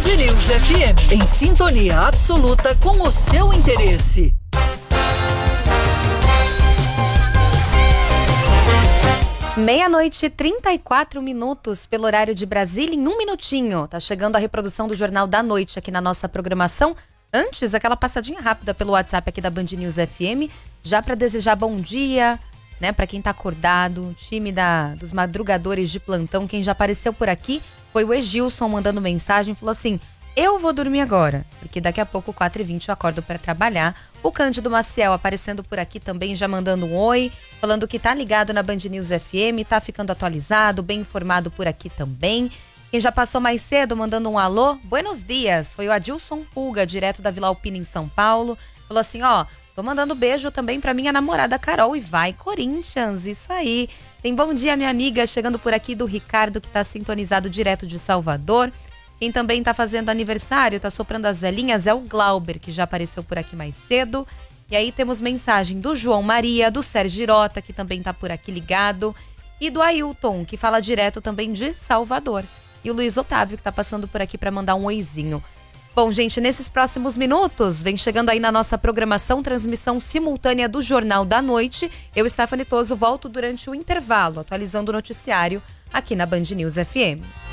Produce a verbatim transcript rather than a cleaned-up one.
Band News F M, em sintonia absoluta com o seu interesse. Meia-noite e trinta e quatro minutos pelo horário de Brasília, em um minutinho. Tá chegando a reprodução do Jornal da Noite aqui na nossa programação. Antes, aquela passadinha rápida pelo WhatsApp aqui da Band News F M, já para desejar bom dia, né, para quem tá acordado, time da, dos madrugadores de plantão. Quem já apareceu por aqui foi o Egilson mandando mensagem, falou assim: eu vou dormir agora, porque daqui a pouco, quatro e vinte, eu acordo para trabalhar. O Cândido Maciel aparecendo por aqui também, já mandando um oi, falando que tá ligado na Band News F M, tá ficando atualizado, bem informado por aqui também. Quem já passou mais cedo, mandando um alô, buenos dias, foi o Adilson Pulga, direto da Vila Alpina, em São Paulo. Falou assim, ó, tô mandando beijo também pra minha namorada Carol e vai Corinthians, isso aí. Tem bom dia, minha amiga, chegando por aqui do Ricardo, que tá sintonizado direto de Salvador. Quem também tá fazendo aniversário, tá soprando as velhinhas, é o Glauber, que já apareceu por aqui mais cedo. E aí temos mensagem do João Maria, do Sérgio Girota, que também tá por aqui ligado, e do Ailton, que fala direto também de Salvador. E o Luiz Otávio, que tá passando por aqui para mandar um oizinho. Bom, gente, nesses próximos minutos, vem chegando aí na nossa programação, transmissão simultânea do Jornal da Noite. Eu, Stephanie Toso, volto durante o intervalo, atualizando o noticiário aqui na Band News F M.